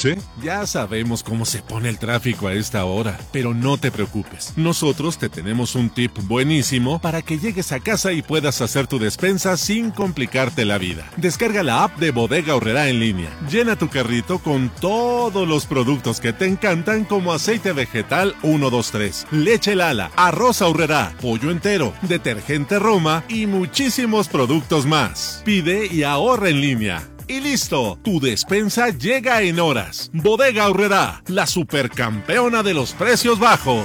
noche? Ya sabemos cómo se pone el tráfico a esta hora, pero no te preocupes. Nosotros te tenemos un tip buenísimo para que llegues a casa y puedas hacer tu despensa sin complicarte la vida. Descarga la app de Bodega Aurrerá en línea. Llena tu carrito con todos los productos que te encantan, como aceite vegetal 123, leche Lala, arroz Aurrerá, pollo entero, detergente Roma y muchísimos productos más. Pide y ahorra en línea. Y listo, tu despensa llega en horas. Bodega Aurrerá, la supercampeona de los precios bajos.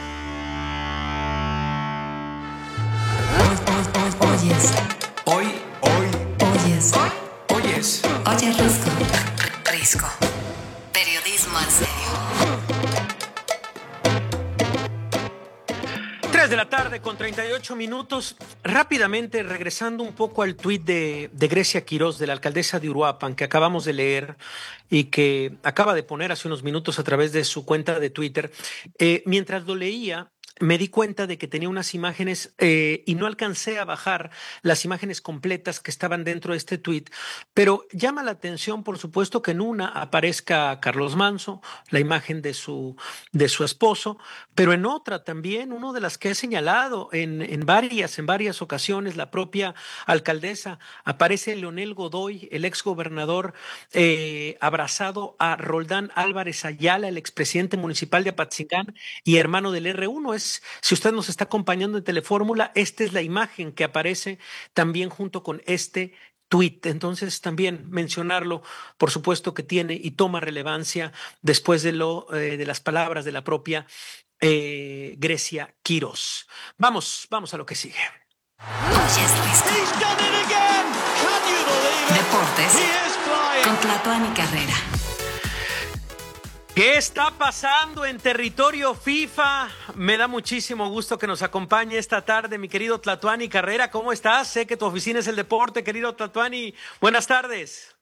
Oyes. Oye, Risco. Periodismo en serio. 3 de la tarde con 38 minutos. Rápidamente, regresando un poco al tuit de Grecia Quirós, de la alcaldesa de Uruapan, que acabamos de leer y que acaba de poner hace unos minutos a través de su cuenta de Twitter. Mientras lo leía, me di cuenta de que tenía unas imágenes y no alcancé a bajar las imágenes completas que estaban dentro de este tuit, pero llama la atención, por supuesto, que en una aparezca Carlos Manso, la imagen de su esposo, pero en otra también, una de las que he señalado en varias ocasiones, la propia alcaldesa, aparece Leonel Godoy, el exgobernador, abrazado a Roldán Álvarez Ayala, el expresidente municipal de Apatzingán y hermano del R1. Si usted nos está acompañando en Telefórmula, esta es la imagen que aparece también junto con este tuit. Entonces, también mencionarlo, por supuesto que tiene y toma relevancia después de las palabras de la propia Grecia Quirós. Vamos a lo que sigue. Deportes con Tlatuani Carrera. ¿Qué está pasando en territorio FIFA? Me da muchísimo gusto que nos acompañe esta tarde mi querido Tlatuani Carrera. ¿Cómo estás? Sé que tu oficina es el deporte, querido Tlatuani. Buenas tardes.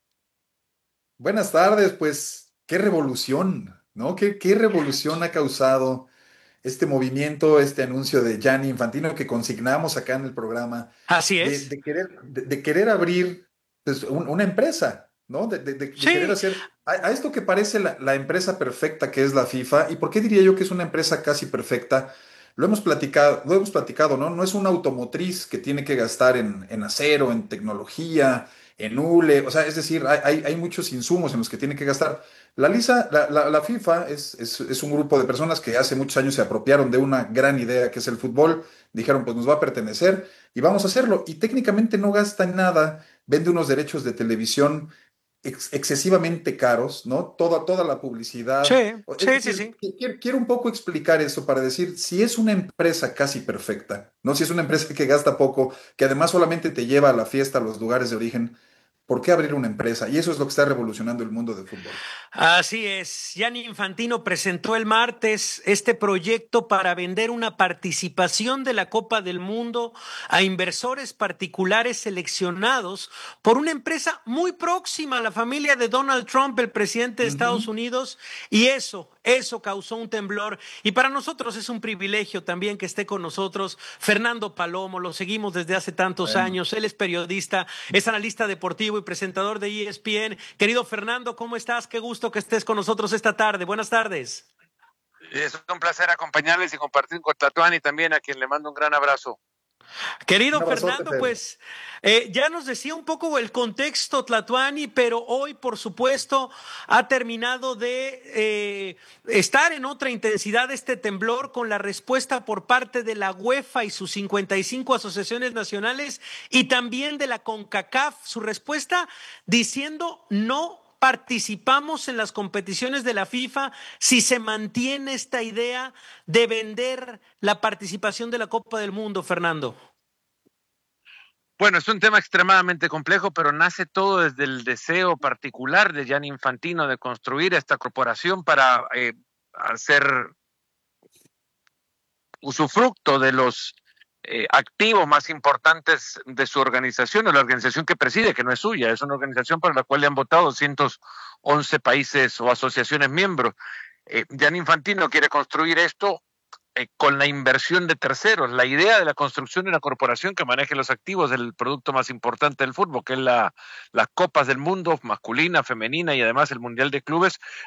Buenas tardes, pues qué revolución, ¿no? ¿Qué revolución ha causado este movimiento, este anuncio de Gianni Infantino que consignamos acá en el programa, Así de, es. de querer, de querer abrir pues, una empresa, ¿no? De querer Sí, hacer a esto que parece la empresa perfecta que es la FIFA. ¿Y por qué diría yo que es una empresa casi perfecta? Lo hemos platicado, ¿no? No es una automotriz que tiene que gastar en acero, en tecnología, en hule, o sea, es decir, hay muchos insumos en los que tiene que gastar. La FIFA es un grupo de personas que hace muchos años se apropiaron de una gran idea que es el fútbol, dijeron, pues nos va a pertenecer y vamos a hacerlo. Y técnicamente no gasta en nada, vende unos derechos de televisión excesivamente caros, ¿no? Toda la publicidad. sí, Es sí, sí, decir, sí. quiero un poco explicar eso para decir, si es una empresa casi perfecta, ¿no? Si es una empresa que gasta poco, que además solamente te lleva a la fiesta, a los lugares de origen, ¿por qué abrir una empresa? Y eso es lo que está revolucionando el mundo del fútbol. Así es. Gianni Infantino presentó el martes este proyecto para vender una participación de la Copa del Mundo a inversores particulares seleccionados por una empresa muy próxima a la familia de Donald Trump, el presidente de Estados Ujú. Unidos, y eso causó un temblor. Y para nosotros es un privilegio también que esté con nosotros Fernando Palomo. Lo seguimos desde hace tantos Bueno. años. Él es periodista, es analista deportivo y presentador de ESPN. Querido Fernando, ¿cómo estás? Qué gusto que estés con nosotros esta tarde. Buenas tardes. Es un placer acompañarles y compartir con Tlatuani también, a quien le mando un gran abrazo. Un Querido abrazote, Fernando, Fer. pues ya nos decía un poco el contexto, Tlatuani, pero hoy, por supuesto, ha terminado de estar en otra intensidad este temblor con la respuesta por parte de la UEFA y sus 55 asociaciones nacionales y también de la CONCACAF, su respuesta diciendo no participamos en las competiciones de la FIFA si se mantiene esta idea de vender la participación de la Copa del Mundo, Fernando. Bueno, es un tema extremadamente complejo, pero nace todo desde el deseo particular de Gianni Infantino de construir esta corporación para hacer usufructo de los activos más importantes de su organización, de la organización que preside, que no es suya, es una organización para la cual le han votado 211 países o asociaciones miembros. Gianni Infantino quiere construir esto con la inversión de terceros. La idea de la construcción de una corporación que maneje los activos del producto más importante del fútbol, que es las Copas del Mundo, masculina, femenina y además el Mundial de Clubes,